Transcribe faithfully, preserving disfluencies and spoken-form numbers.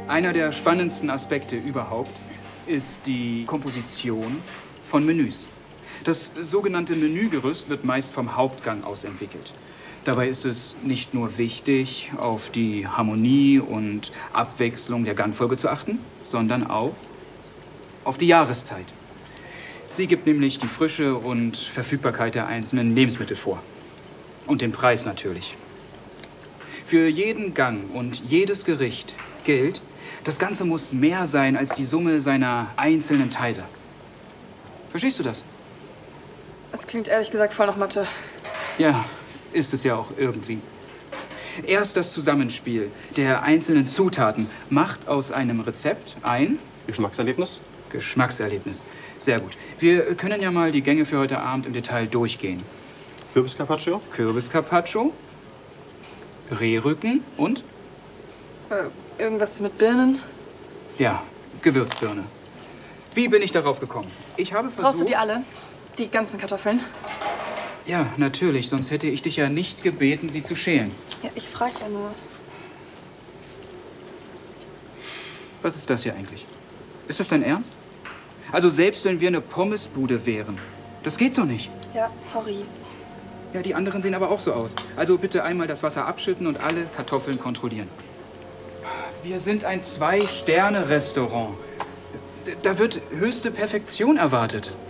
Einer der spannendsten Aspekte überhaupt ist die Komposition von Menüs. Das sogenannte Menügerüst wird meist vom Hauptgang aus entwickelt. Dabei ist es nicht nur wichtig, auf die Harmonie und Abwechslung der Gangfolge zu achten, sondern auch auf die Jahreszeit. Sie gibt nämlich die Frische und Verfügbarkeit der einzelnen Lebensmittel vor. Und den Preis natürlich. Für jeden Gang und jedes Gericht gilt, das Ganze muss mehr sein als die Summe seiner einzelnen Teile. Verstehst du das? Das klingt ehrlich gesagt voll nach Mathe. Ja, ist es ja auch irgendwie. Erst das Zusammenspiel der einzelnen Zutaten macht aus einem Rezept ein Geschmackserlebnis? Geschmackserlebnis. Sehr gut. Wir können ja mal die Gänge für heute Abend im Detail durchgehen. Kürbiscarpaccio? Kürbiscarpaccio, Rehrücken und? Äh, irgendwas mit Birnen? Ja, Gewürzbirne. Wie bin ich darauf gekommen? Ich habe versucht... Brauchst du die alle? Die ganzen Kartoffeln? Ja, natürlich. Sonst hätte ich dich ja nicht gebeten, sie zu schälen. Ja, ich frage ja nur. Was ist das hier eigentlich? Ist das dein Ernst? Also selbst wenn wir eine Pommesbude wären, das geht so nicht. Ja, sorry. Ja, die anderen sehen aber auch so aus. Also bitte einmal das Wasser abschütten und alle Kartoffeln kontrollieren. Wir sind ein Zwei-Sterne-Restaurant. Da wird höchste Perfektion erwartet.